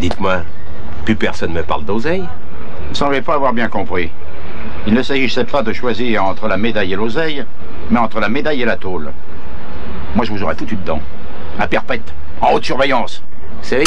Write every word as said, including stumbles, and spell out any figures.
Dites-moi, plus personne me parle d'oseille? Vous ne semblez pas avoir bien compris. Il ne s'agissait pas de choisir entre la médaille et l'oseille, mais entre la médaille et la tôle. Moi, je vous aurais foutu dedans. À perpète, en haute surveillance. Vous savez,